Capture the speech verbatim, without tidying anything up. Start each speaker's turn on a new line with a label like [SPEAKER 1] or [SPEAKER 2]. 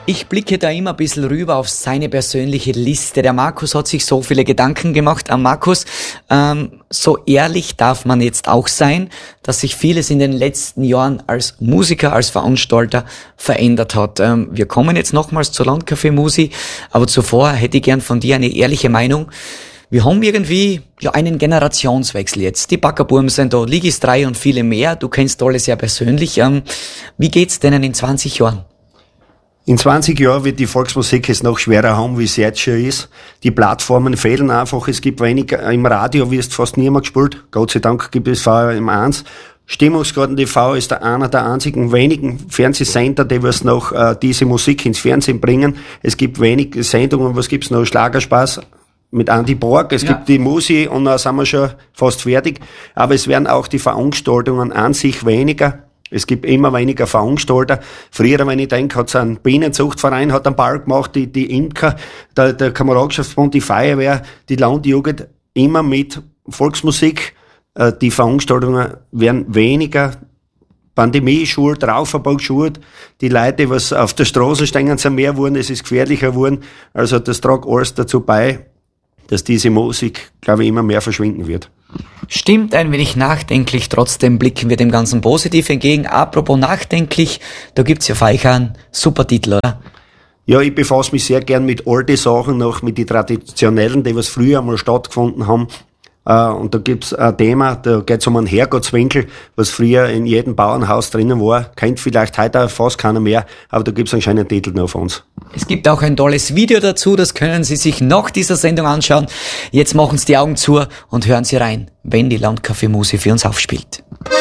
[SPEAKER 1] Ich blicke da immer ein bisschen rüber auf seine persönliche Liste. Der Markus hat sich so viele Gedanken gemacht. Am Markus, ähm, so ehrlich darf man jetzt auch sein, dass sich vieles in den letzten Jahren als Musiker, als Veranstalter verändert hat. Ähm, wir kommen jetzt nochmals zur Landcafé Musi, aber zuvor hätte ich gern von dir eine ehrliche Meinung. Wir haben irgendwie ja einen Generationswechsel jetzt. Die Backerbuben sind da, Ligis drei und viele mehr. Du kennst alle sehr persönlich. Ähm, wie geht's denen in zwanzig Jahren?
[SPEAKER 2] In zwanzig Jahren wird die Volksmusik es noch schwerer haben, wie es jetzt schon ist. Die Plattformen fehlen einfach. Es gibt wenig, im Radio wirst fast niemand gespielt. Gott sei Dank gibt es V M eins. Stimmungsgarten T V ist der einer der einzigen wenigen Fernsehsender, die was noch äh, diese Musik ins Fernsehen bringen. Es gibt wenig Sendungen. Was gibt's noch? Schlagerspaß mit Andy Borg. Es ja. gibt die Musi und dann sind wir schon fast fertig. Aber es werden auch die Veranstaltungen an sich weniger. Es gibt immer weniger Veranstalter. Früher, wenn ich denke, hat es einen Bienenzuchtverein, hat einen Ball gemacht, die, die Imker, der, der Kameradschaftsbund, die Feuerwehr, die Landjugend, immer mit Volksmusik. Äh, die Veranstaltungen werden weniger. Pandemie ist schuld, Raufabbau ist schuld. Die Leute, was auf der Straße stehen, sind mehr geworden, es ist gefährlicher geworden. Also das tragt alles dazu bei, dass diese Musik, glaube ich, immer mehr verschwinden wird.
[SPEAKER 1] Stimmt ein wenig nachdenklich, trotzdem blicken wir dem Ganzen positiv entgegen. Apropos nachdenklich, da gibt's ja für euch einen super Titel, oder?
[SPEAKER 2] Ja, ich befasse mich sehr gern mit alten Sachen, noch mit den traditionellen, die was früher einmal stattgefunden haben. Uh, und da gibt's ein Thema, da geht's um einen Herrgottswinkel, was früher in jedem Bauernhaus drinnen war. Kennt vielleicht heute auch fast keiner mehr, aber da gibt's einen schönen Titel noch von uns.
[SPEAKER 1] Es gibt auch ein tolles Video dazu, das können Sie sich nach dieser Sendung anschauen. Jetzt machen Sie die Augen zu und hören Sie rein, wenn die Landcafé Musi für uns aufspielt.